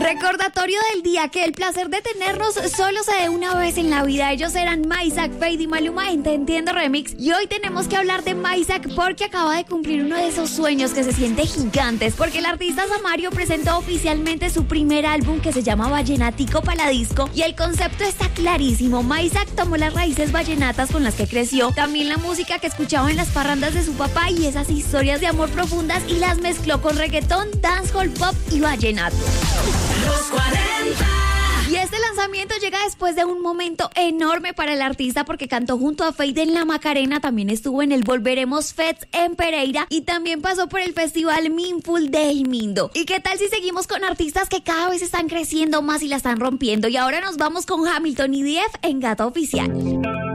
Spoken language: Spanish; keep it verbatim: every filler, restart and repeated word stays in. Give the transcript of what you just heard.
Recordatorio del día que el placer de tenernos solo se dé una vez en la vida. Ellos eran Maysak, Feid y Maluma en Te Entiendo Remix. Y hoy tenemos que hablar de Maysak porque acaba de cumplir uno de esos sueños que se siente gigantes. Porque el artista Samario presentó oficialmente su primer álbum que se llama Vallenatico Paladisco. Y el concepto está clarísimo. Maysak tomó las raíces vallenatas con las que creció, también la música que escuchaba en las parrandas de su papá y esas historias de amor profundas y las mezcló con reggaetón, dancehall, pop y vallenato. Los cuarenta. Y este lanzamiento llega después de un momento enorme para el artista porque cantó junto a Feid en La Macarena, también estuvo en el Volveremos Fest en Pereira y también pasó por el festival Mindful de El Mindo. ¿Y qué tal si seguimos con artistas que cada vez están creciendo más y la están rompiendo? Y ahora nos vamos con Hamilton y D F en Gata Oficial.